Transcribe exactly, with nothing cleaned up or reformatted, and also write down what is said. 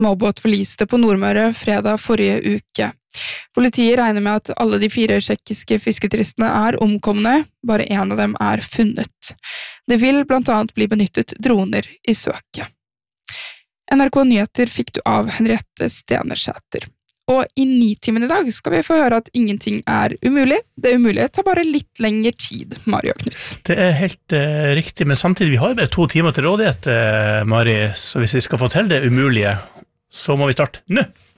Småbåt forliste på Nordmøre fredag forrige uke. Politiet regner med at alle de fire tsjekkiske fisketuristene er omkomne, bare en av dem er funnet. Det vil blant annet bli benyttet droner i søket. N R K Nyheter fikk du av Henriette Stenersæter. Og i Nitimen i dag skal vi få høre at ingenting er umulig. Det umulige tar bare litt lengre tid, Mari og Knut. Det er helt uh, riktig, men samtidig vi har bare to timer til rådighet, uh, Mari, så hvis vi skal få til det umulige, så må vi starte nå.